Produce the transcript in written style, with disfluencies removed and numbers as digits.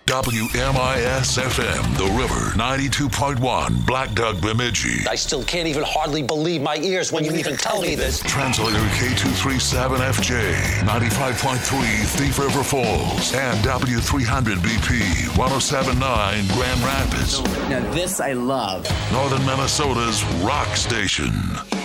WMIS-FM, The River, 92.1, Black Duck, Bemidji. I still can't even hardly believe my ears when you even tell me this. Translator K237FJ, 95.3, Thief River Falls, and W300BP, 107.9, Grand Rapids. Now this I love. Northern Minnesota's rock station.